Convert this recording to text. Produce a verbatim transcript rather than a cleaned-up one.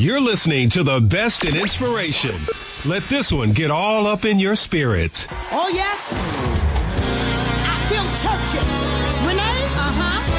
You're listening to the best in inspiration. Let this one get all up in your spirit. Oh, yes. I feel churchy. Renee? Uh-huh.